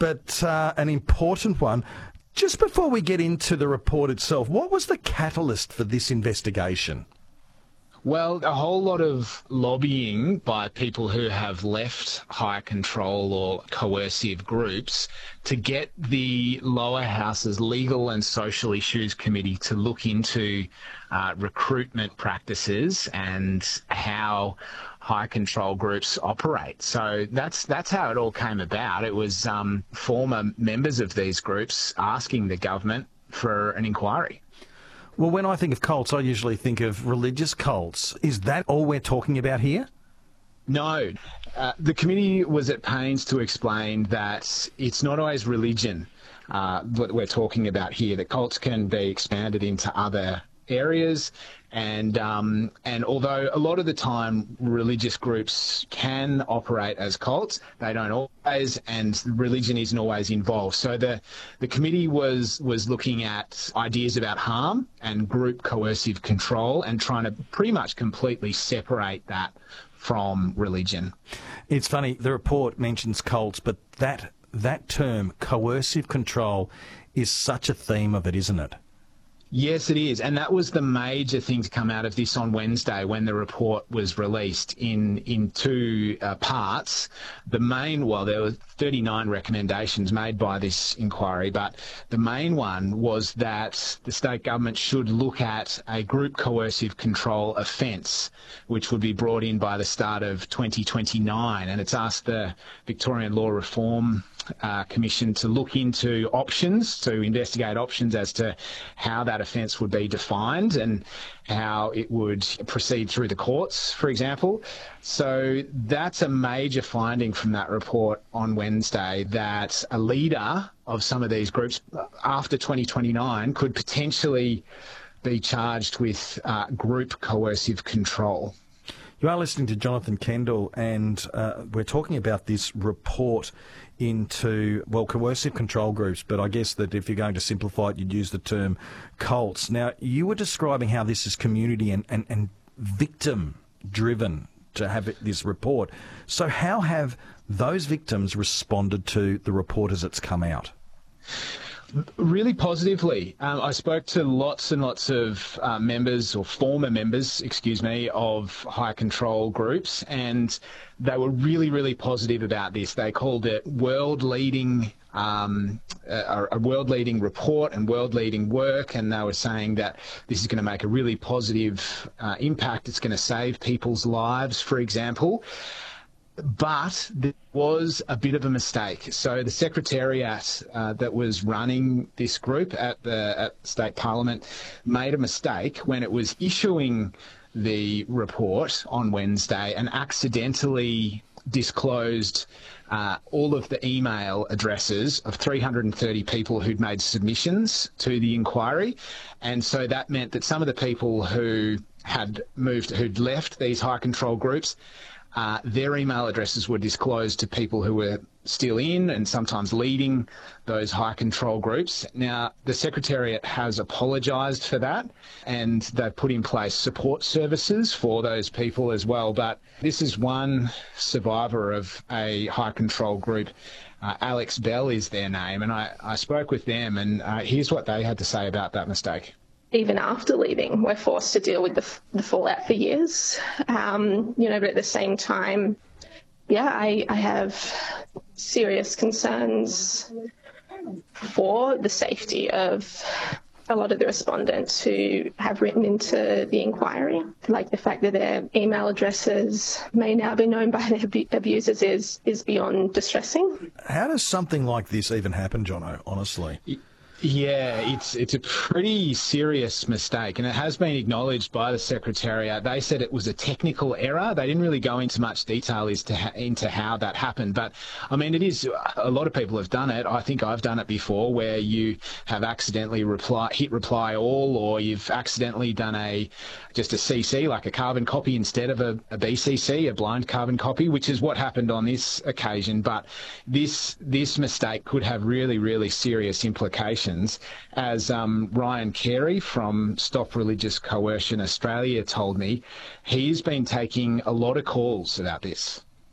but an important one. Just before we get into the report itself, what was the catalyst for this investigation? Well, a whole lot of lobbying by people who have left high control or coercive groups to get the lower house's Legal and Social Issues Committee to look into recruitment practices and how high control groups operate. So that's how it all came about. It was former members of these groups asking the government for an inquiry. Well, when I think of cults, I usually think of religious cults. Is that all we're talking about here? No. The committee was at pains to explain that it's not always religion that we're talking about here, that cults can be expanded into other areas. And although a lot of the time religious groups can operate as cults, they don't always, and religion isn't always involved. So the committee was looking at ideas about harm and group coercive control and trying to pretty much completely separate that from religion. It's funny, the report mentions cults, but that term, coercive control, is such a theme of it, isn't it? Yes, it is. And that was the major thing to come out of this on Wednesday when the report was released in two parts. The main, well, there were 39 recommendations made by this inquiry, but the main one was that the state government should look at a group coercive control offence, which would be brought in by the start of 2029. And it's asked the Victorian Law Reform Commission to look into options, to investigate options as to how that offence would be defined and how it would proceed through the courts, for example. So that's a major finding from that report on Wednesday, that a leader of some of these groups after 2029 could potentially be charged with group coercive control. You are listening to Jonathan Kendall, and we're talking about this report into, well, coercive control groups, but I guess that if you're going to simplify it, you'd use the term cults. Now, you were describing how this is community and victim-driven to have this report. So how have those victims responded to the report as it's come out? Really positively. I spoke to lots and lots of members, or former members, of high control groups, and they were really, really positive about this. They called it world-leading, a world-leading report and world-leading work, and they were saying that this is going to make a really positive impact. It's going to save people's lives, for example. But there was a bit of a mistake. So the Secretariat that was running this group at State Parliament made a mistake when it was issuing the report on Wednesday and accidentally disclosed all of the email addresses of 330 people who'd made submissions to the inquiry. And so that meant that some of the people who'd left these high control groups, their email addresses were disclosed to people who were still in and sometimes leading those high control groups. Now, the Secretariat has apologised for that, and they've put in place support services for those people as well. But this is one survivor of a high control group. Alex Bell is their name, and I spoke with them, and here's what they had to say about that mistake. Even after leaving, we're forced to deal with the fallout for years. But at the same time, I have serious concerns for the safety of a lot of the respondents who have written into the inquiry. Like the fact that their email addresses may now be known by their abusers is beyond distressing. How does something like this even happen, Jono, honestly? Yeah, it's a pretty serious mistake, and it has been acknowledged by the Secretariat. They said it was a technical error. They didn't really go into much detail into how that happened, but I mean, it is, a lot of people have done it. I think I've done it before, where you have accidentally hit reply all, or you've accidentally done just a CC, like a carbon copy instead of a BCC, a blind carbon copy, which is what happened on this occasion. But this mistake could have really, really serious implications. As Ryan Carey from Stop Religious Coercion Australia told me, he's been taking a lot of calls about this.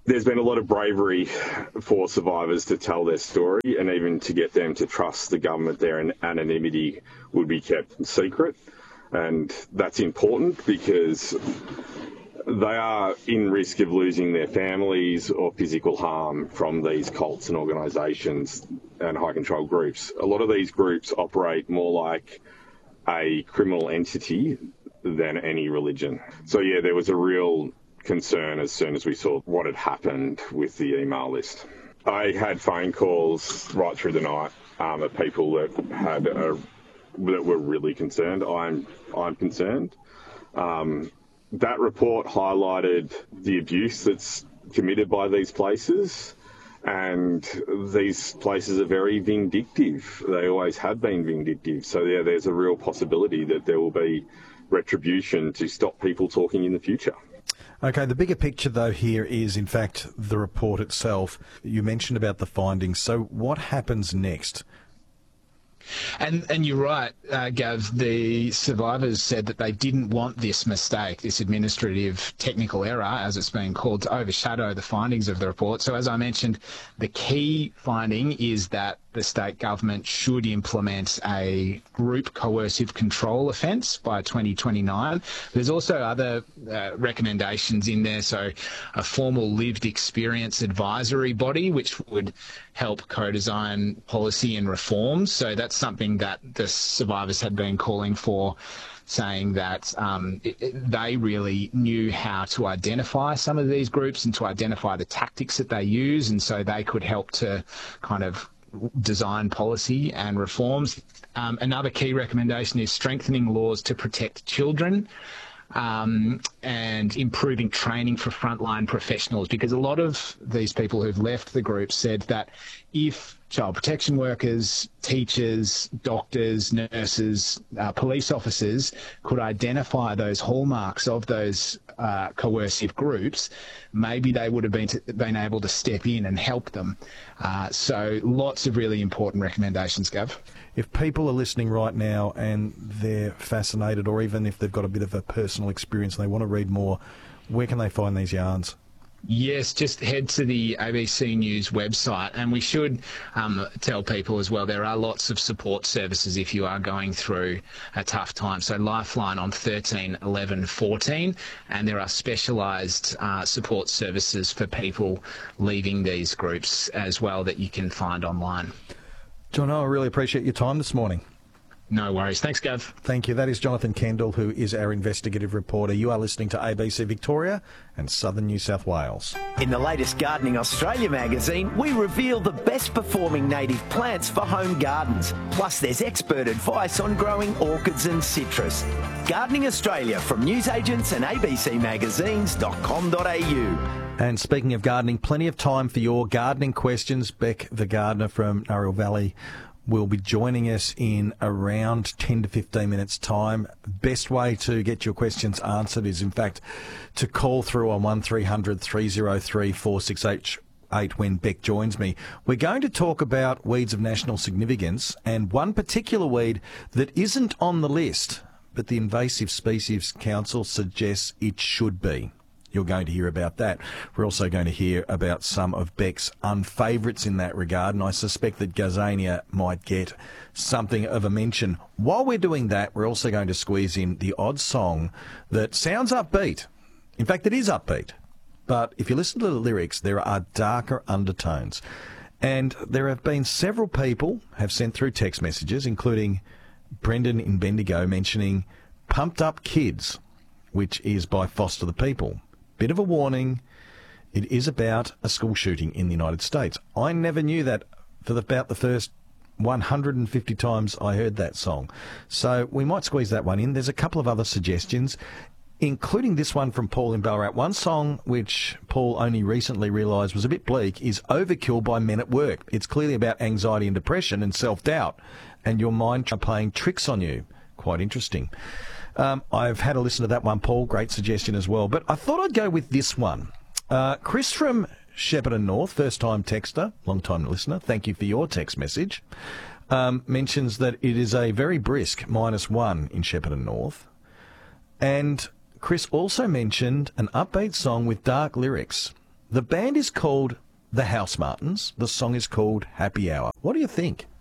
There's been a lot of bravery for survivors to tell their story, and even to get them to trust the government their anonymity would be kept secret. And that's important because they are in risk of losing their families or physical harm from these cults and organisations and high control groups. A lot of these groups operate more like a criminal entity than any religion. So yeah, there was a real concern as soon as we saw what had happened with the email list. I had phone calls right through the night of people that had that were really concerned. I'm concerned. That report highlighted the abuse that's committed by these places, and these places are very vindictive. They always have been vindictive. So yeah, there's a real possibility that there will be retribution to stop people talking in the future. Okay, the bigger picture, though, here is, in fact, the report itself. You mentioned about the findings. So what happens next? And you're right, Gav, the survivors said that they didn't want this mistake, this administrative technical error, as it's been called, to overshadow the findings of the report. So as I mentioned, the key finding is that the state government should implement a group coercive control offence by 2029. There's also other recommendations in there, so a formal lived experience advisory body which would help co-design policy and reforms. So that's something that the survivors had been calling for, saying that they really knew how to identify some of these groups and to identify the tactics that they use, and so they could help to kind of design policy and reforms. Another key recommendation is strengthening laws to protect children, and improving training for frontline professionals, because a lot of these people who've left the group said that if child protection workers, teachers, doctors, nurses, police officers could identify those hallmarks of those coercive groups, maybe they would have been able to step in and help them. So lots of really important recommendations, Gav. If people are listening right now and they're fascinated, or even if they've got a bit of a personal experience and they want to read more, where can they find these yarns? Yes, just head to the ABC News website, and we should tell people as well, there are lots of support services if you are going through a tough time. So Lifeline on 13 11 14, and there are specialised support services for people leaving these groups as well that you can find online. John, I really appreciate your time this morning. No worries. Thanks, Gav. Thank you. That is Jonathan Kendall, who is our investigative reporter. You are listening to ABC Victoria and Southern New South Wales. In the latest Gardening Australia magazine, we reveal the best performing native plants for home gardens. Plus, there's expert advice on growing orchids and citrus. Gardening Australia from newsagents and abcmagazines.com.au. And speaking of gardening, plenty of time for your gardening questions. Beck, the gardener from Narrell Valley, will be joining us in around 10 to 15 minutes' time. Best way to get your questions answered is, in fact, to call through on 1300 303 4688 when Beck joins me. We're going to talk about weeds of national significance, and one particular weed that isn't on the list, but the Invasive Species Council suggests it should be. You're going to hear about that. We're also going to hear about some of Beck's unfavourites in that regard, and I suspect that Gazania might get something of a mention. While we're doing that, we're also going to squeeze in the odd song that sounds upbeat. In fact, it is upbeat. But if you listen to the lyrics, there are darker undertones. And there have been several people have sent through text messages, including Brendan in Bendigo, mentioning Pumped Up Kids, which is by Foster the People. Bit of a warning, it is about a school shooting in the United States. I never knew that for about the first 150 times I heard that song. So we might squeeze that one in. There's a couple of other suggestions, including this one from Paul in Ballarat. One song which Paul only recently realised was a bit bleak is Overkill by Men at Work. It's clearly about anxiety and depression and self-doubt, and your mind playing tricks on you. Quite interesting. I've had a listen to that one, Paul. Great suggestion as well. But I thought I'd go with this one. Chris from Shepparton North, first-time texter, long-time listener. Thank you for your text message. Mentions that it is a very brisk -1 in Shepparton North. And Chris also mentioned an upbeat song with dark lyrics. The band is called The House Martins. The song is called Happy Hour. What do you think?